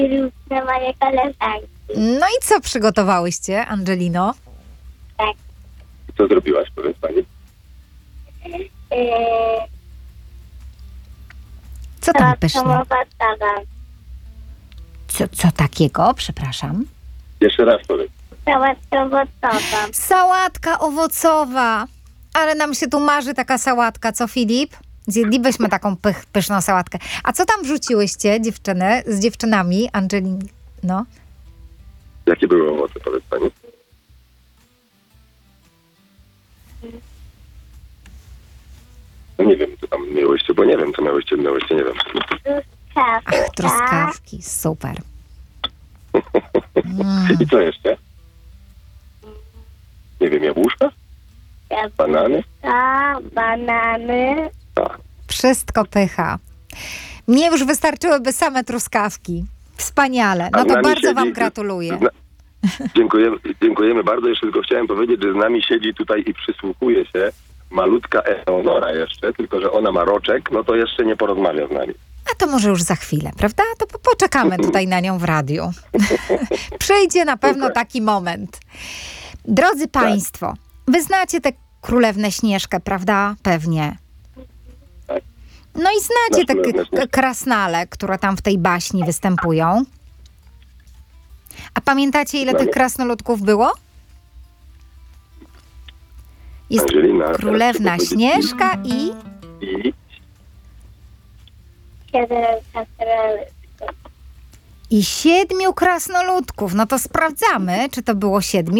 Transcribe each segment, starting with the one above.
różne moje koleżanki. No i co przygotowałyście, Angelino? Tak. Co zrobiłaś, powiedz pani? Co tam pyszne? Owocowa. Co takiego? Przepraszam. Jeszcze raz powiedz. Sałatka owocowa. Sałatka owocowa. Ale nam się tu marzy taka sałatka, co Filip? Zjedlibyśmy taką pyszną sałatkę. A co tam wrzuciłyście, dziewczyny, z dziewczynami, Angelin? No. Jakie były owoce, powiedz pani? No nie wiem, co tam miałyście, bo nie wiem, co miałyście, nie wiem. Truskawka. Ach, truskawki, super. I co jeszcze? Nie wiem, jabłuszka? Banany? Banany. Tak. Wszystko pycha. Mnie już wystarczyłyby same truskawki. Wspaniale. A No z to nami bardzo siedzi- wam gratuluję. Dziękujemy bardzo. Jeszcze tylko chciałem powiedzieć, że z nami siedzi tutaj i przysłuchuje się malutka Eleonora jeszcze, tylko że ona ma roczek, no to jeszcze nie porozmawia z nami. A to może już za chwilę, prawda? To poczekamy tutaj na nią w radiu. Przyjdzie na pewno Super. taki moment. Drodzy Państwo, wy znacie tę królewnę Śnieżkę, prawda? Pewnie. Tak. No i znacie te Królewnę Śnieżkę. krasnale, które tam w tej baśni występują. A pamiętacie, ile tych Znamy. krasnoludków było? Jest Angelina, teraz królewna trzeba Śnieżka i... I 7 kastrolek. I 7 krasnoludków. No to sprawdzamy, czy to było 7?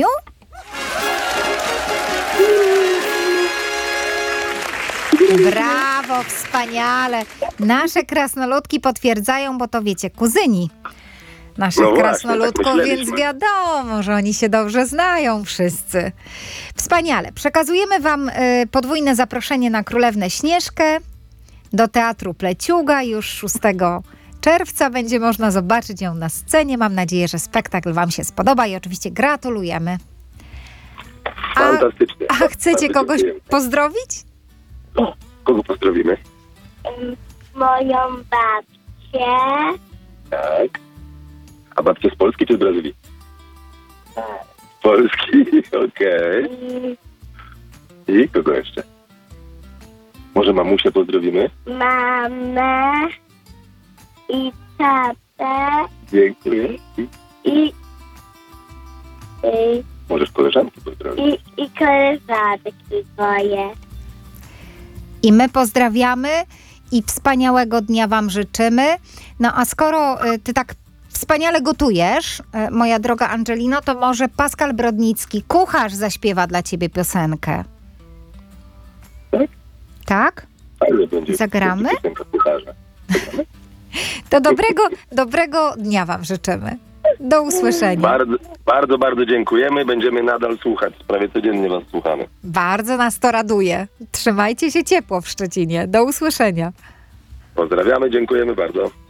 Brawo, wspaniale. Nasze krasnoludki potwierdzają, bo to wiecie, kuzyni naszych No właśnie, krasnoludków, tak więc myśleliśmy. wiadomo, że oni się dobrze znają wszyscy. Wspaniale. Przekazujemy wam podwójne zaproszenie na Królewnę Śnieżkę do Teatru Pleciuga już 6 czerwca. Będzie można zobaczyć ją na scenie. Mam nadzieję, że spektakl wam się spodoba i oczywiście gratulujemy. fantastycznie. A chcecie Bardzo kogoś dziękujemy. pozdrowić? O, kogo pozdrowimy? Moją babcię. Tak. A babcia z Polski czy z Brazylii? Z Polski, okej. I kogo jeszcze? Może mamusię pozdrowimy? Mamę. I tatę. Dziękuję. I Możesz koleżanki pozdrowić. i koleżanki moje. I my pozdrawiamy i wspaniałego dnia wam życzymy. No a skoro ty tak wspaniale gotujesz, moja droga Angelino, to może Pascal Brodnicki, kucharz, zaśpiewa dla ciebie piosenkę. Tak? Tak? Fajnie będzie. Zagramy? Będzie piosenka kucharza. To dobrego dnia wam życzymy. Do usłyszenia. Bardzo dziękujemy. Będziemy nadal słuchać. Prawie codziennie was słuchamy. Bardzo nas to raduje. Trzymajcie się ciepło w Szczecinie. Do usłyszenia. Pozdrawiamy, dziękujemy bardzo.